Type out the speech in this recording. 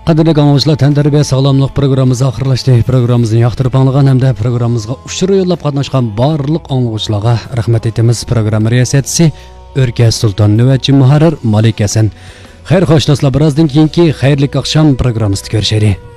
Qadrli anglagıçlar, Tantarbiya sağlamlıq proqramımız axırlaşdı. Proqramımızı yaxtırıb anlagan hamda proqramımızga uçur yollab qatnaşqan barlıq anglagıçlarga rahmat etimiz. Proqram riyasətçisi Örkə Sultan növbətçi muharrir Malik Hasan. Xeyr xoş dostlar, birazdan keyinki xeyrlik axşam proqramımızda görüşərik.